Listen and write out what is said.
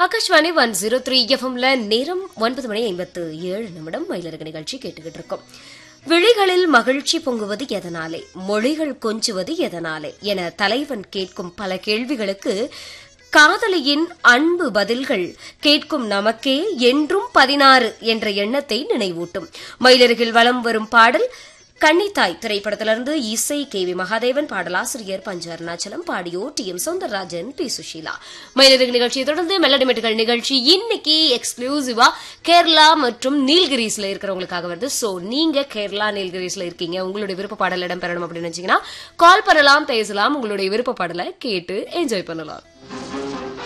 ஆகாஷ்வாணி 103 எஃப்எம்ல நேரம் 9:57 மயிலரக நிகழ்ச்சி கேட்டுக்கிட்டு இருக்கோம். விழிகளில் மகிழ்ச்சி பொங்குவது எதனாலே, மொழிகள் கொஞ்சுவது எதனாலே என தலைவன் கேட்கும் பல கேள்விகளுக்கு காதலியின் அன்பு பதில்கள் கேட்கும் நமக்கே என்றும் 16 என்ற எண்ணத்தை நினைவூட்டும். மயிலருகில் வலம் வரும் பாடல் கன்னித்தாய் திரைப்படத்திலிருந்து இசை KV மகாதேவன், பாடலாசிரியர் பஞ்ச அருணாச்சலம், பாடியோர் TM சௌந்தரராஜன், P சுஷீலா. மயிலருகு நிகழ்ச்சியை தொடர்ந்து மெலடிமெட்டுகள் நிகழ்ச்சி இன்னைக்கு எக்ஸ்க்ளூசிவா கேரளா மற்றும் நீல்கிரிஸ்ல இருக்கிறவங்களுக்காக வருது. சோ நீங்க கேரளா நீல்கிரிஸ்ல இருக்கீங்க, உங்களுடைய விருப்ப பாடல் இடம் பெறணும் அப்படின்னு நினைச்சீங்கன்னா கால் பண்ணலாம், பேசலாம், உங்களுடைய விருப்ப பாடலை கேட்டு என்ஜாய் பண்ணலாம்.